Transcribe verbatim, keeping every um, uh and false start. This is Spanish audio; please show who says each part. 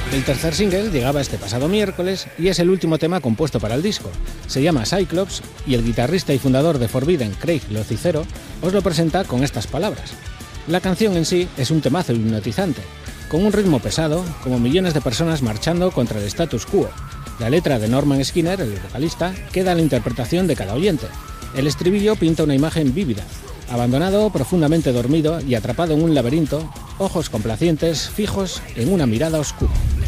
Speaker 1: El tercer single llegaba este pasado miércoles y es el último tema compuesto para el disco. Se llama Cyclops y el guitarrista y fundador de Forbidden, Craig Locicero, os lo presenta con estas palabras. La canción en sí es un temazo hipnotizante, con un ritmo pesado, como millones de personas marchando contra el status quo. La letra de Norman Skinner, el vocalista, queda a la interpretación de cada oyente. El estribillo pinta una imagen vívida. Abandonado, profundamente dormido y atrapado en un laberinto, ojos complacientes fijos en una mirada oscura.